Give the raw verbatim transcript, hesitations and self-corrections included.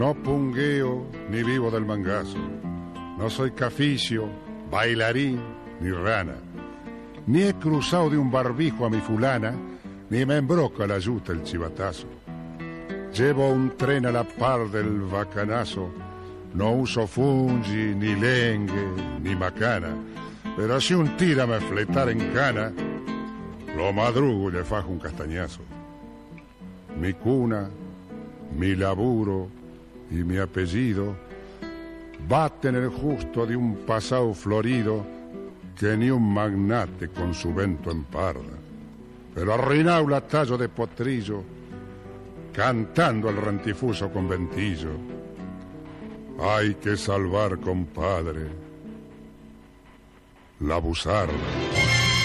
No pungueo ni vivo del mangazo, no soy caficio, bailarín ni rana, ni he cruzado de un barbijo a mi fulana, ni me embroca la yuta el chivatazo. Llevo un tren a la par del bacanazo, no uso fungi, ni lengue, ni macana, pero si un tira me fletar en cana, lo madrugo y le fajo un castañazo. Mi cuna, mi laburo y mi apellido baten el justo de un pasado florido que ni un magnate con su vento emparda, pero arruinado la tallo de potrillo cantando el rentifuso conventillo. Hay que salvar, compadre, la buzarda.